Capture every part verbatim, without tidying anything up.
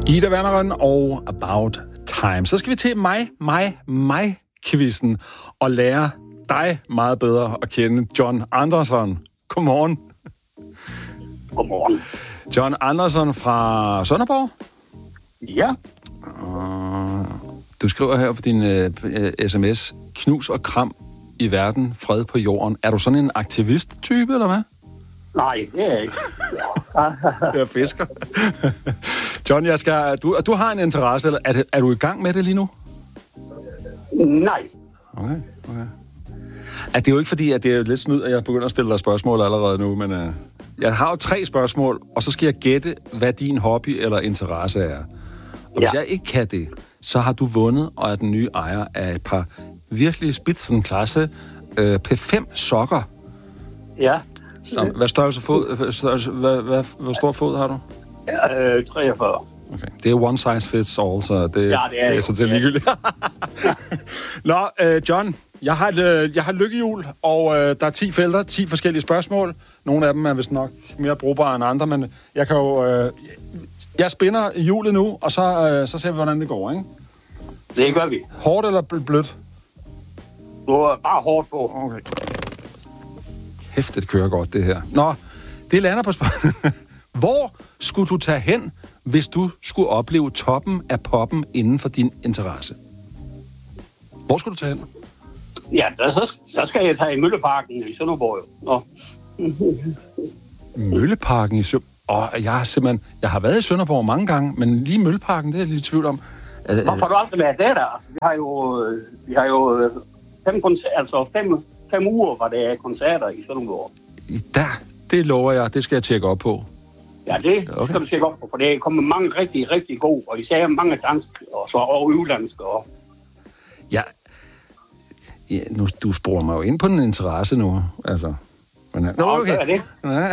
Ida Werneren og About Time. Så skal vi til mig, mig, mig-quizzen og lære dig meget bedre at kende. John Andersson. Godmorgen. Godmorgen. John Andersson fra Sønderborg? Ja. Uh, du skriver her på din uh, sms, knus og kram i verden, fred på jorden. Er du sådan en aktivist-type, eller hvad? Nej, det er jeg ikke. Jeg fisker. John, jeg skal, du, du har en interesse, eller er, det, er du i gang med det lige nu? Nej. Okay, okay. At det er jo ikke fordi, at det er lidt snyd, at jeg begynder at stille dig spørgsmål allerede nu, men uh, jeg har jo tre spørgsmål, og så skal jeg gætte, hvad din hobby eller interesse er. Og hvis ja. jeg ikke kan det, så har du vundet og er den nye ejer af et par virkelig spidsenklasse uh, P fem sokker. Ja. Så, hvad størrelse fod? Størrelse, hvad, hvad, hvor stor fod har du? Øh, treogfyrre. Okay. Det er one size fits all, så det, ja, det er, det er så til ligegyldigt. Nå, øh, John, jeg har, et, øh, jeg har et lykkehjul, og øh, der er ti felter, ti forskellige spørgsmål. Nogle af dem er vist nok mere brugbare end andre, men jeg kan jo... Øh, jeg spinner hjulet nu, og så, øh, så ser vi, hvordan det går, ikke? Det gør vi. Hårdt eller blødt? Du er bare hårdt på. Okay. Kæft, det kører godt, det her. Nå, det lander på spørgsmålet. Hvor skulle du tage hen, hvis du skulle opleve toppen af poppen inden for din interesse? Hvor skulle du tage hen? Ja, der, så, så skal jeg tage i Mølleparken i Sønderborg. Nå. Mølleparken i Sønderborg? Åh, jeg har simpelthen... Jeg har været i Sønderborg mange gange, men lige Mølleparken, det er jeg lidt i tvivl om. Hvorfor har du aldrig været der, der? Altså, vi har jo, vi har jo fem, koncer- altså fem, fem uger, hvor der er koncerter i Sønderborg. Der, det lover jeg. Det skal jeg tjekke op på. Ja, det okay. skal du tjekke op på, for det kommer mange rigtig, rigtig gode, og især mange dansk og så og udlandsk. Og... Ja, ja nu, du sporer mig jo ind på en interesse nu, altså. Men, nå, nå, okay. Nå, det?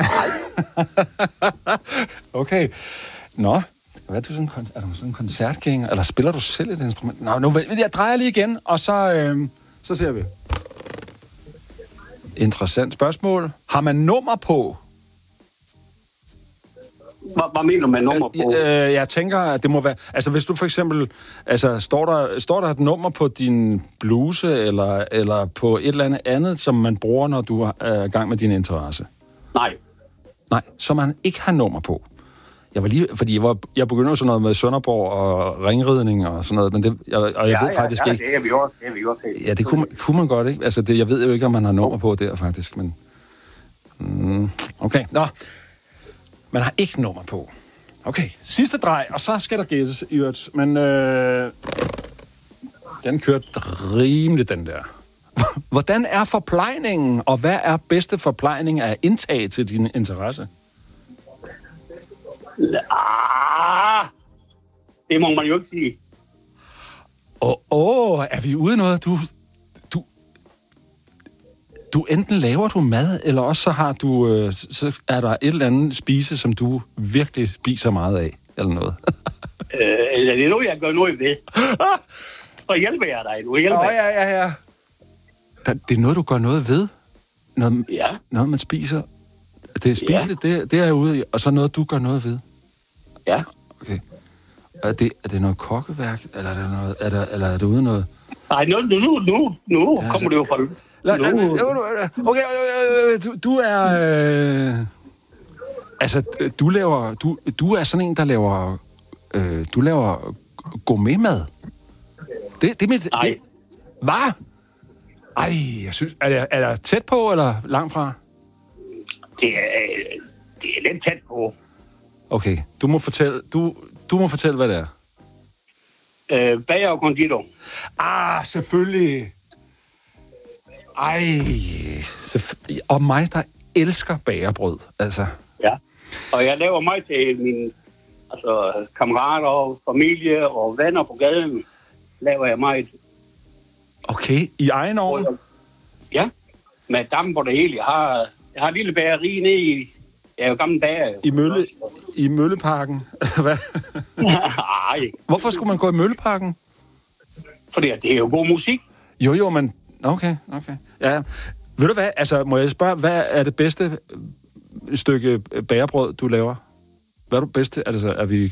Okay. Nå, hvad er du sådan, er du sådan en koncertgænger, eller spiller du selv et instrument? Nå, nu jeg drejer lige igen, og så, øh, så ser vi. Interessant spørgsmål. Har man nummer på? Hvad, hvad mener du med nummer på? Øh, jeg tænker, at det må være... Altså, hvis du for eksempel... Altså, står der, står der et nummer på din bluse, eller, eller på et eller andet andet, som man bruger, når du er i gang med din interesse? Nej. Nej, som man ikke har nummer på. Jeg var lige... Fordi jeg, var, jeg begyndte jo sådan noget med Sønderborg og ringridning og sådan noget, men det... Jeg, og jeg ja, ved faktisk ja, ikke... det er vi også, det er vi også. Ja, det kunne man, kunne man godt, ikke? Altså, det, jeg ved jo ikke, om man har nummer på der, faktisk, men... Mm, okay, nå... Man har ikke nummer på. Okay, sidste drej, og så skal der gættes i øvrigt. Men øh, den kørte rimeligt, den der. Hvordan er forplejningen, og hvad er bedste forplejning af indtag til din interesse? Ah, det må man jo ikke sige. Åh, oh, oh, er vi ude i noget? Du, du, du enten laver du mad, eller også så har du, øh, så er der et eller andet spise, som du virkelig spiser meget af, eller noget. øh, det er noget, jeg gør noget ved. Så hjælper jeg dig. Du hjælper. Åh, oh, ja, ja, ja. Det er noget, du gør noget ved? Noget, ja. Noget, man spiser? Det er spiseligt, ja. det, det er jeg ude i, og så noget, du gør noget ved? Ja. Okay. Er det, er det noget kokkeværk, eller er, det noget, er, der, eller er det ude noget? Nej, nu, nu, nu, nu ja, kommer det jo fra... Okay, okay, du, du er... Øh, altså, du laver... Du, du er sådan en, der laver... Øh, du laver gourmetmad. Det, det er mit... Nej. Det, hvad? Ej, jeg synes... Er det, er det tæt på, eller langt fra? Det er, det er lidt tæt på. Okay, du må fortælle... Du, du må fortælle, hvad det er. Øh, bager og konditor. Ah, selvfølgelig... Ej, selvfø- og mig, der elsker bagerbrød, altså. Ja, og jeg laver mig til mine altså, kammerater og familie og venner på gaden, laver jeg mig. Okay, i egen ovn? Ja, med damp og det hele. Jeg har, jeg har et lille bageri nede i, jeg er jo gammel bager. I, Mølle, i Mølleparken? Hvad? Nej. Hvorfor skulle man gå i Mølleparken? Fordi det er jo god musik. Jo, jo, men... Okay, okay. Ja, ved du hvad? Altså, må jeg spørge, hvad er det bedste stykke bagerbrød, du laver? Hvad er du bedste? Altså, er vi...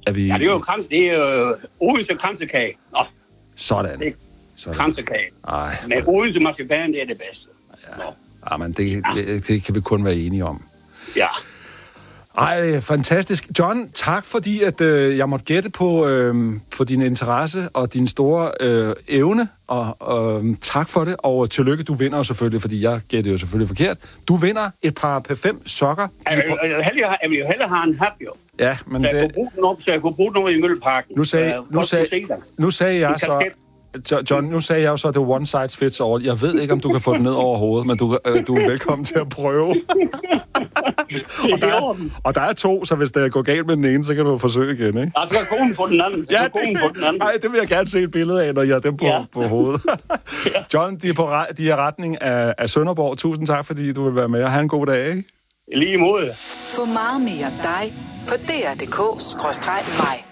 Er vi... Ja, det er jo krans, det er jo Odense kransekage. Nå, Sådan. det er Sådan. kransekage. Ej. Men Odense marcipan, det er det bedste. Ja. Ja, men det, ja. det kan vi kun være enige om. Ja. Ej, fantastisk. John, tak fordi, at øh, jeg måtte gætte på, øh, på din interesse og din store øh, evne, og øh, tak for det, og tillykke, du vinder jo selvfølgelig, fordi jeg gætter jo selvfølgelig forkert. Du vinder et par P fem sokker. Jeg vil, jeg vil jo hellere have en hat, jo. Ja, men så jeg, det... kunne bruge den op, så jeg kunne bruge den over i Mølleparken. Nu sagde, så, nu sagde, nu sagde jeg så... John, nu sagde jeg jo så, at det er one size fits all. Jeg ved ikke, om du kan få den ned over hovedet, men du, øh, du er velkommen til at prøve. og, der er, og der er to, så hvis det går galt med den ene, så kan du forsøge igen, ikke? Jeg skal konen på den anden. Ja, det, på den anden. Nej, det vil jeg gerne se et billede af, når jeg har dem på, ja. på hovedet. John, de er, på, de er retning af, af Sønderborg. Tusind tak, fordi du vil være med, og have en god dag, ikke? Lige imod. Få meget mere dig på D R punktum D K skråstreg mig.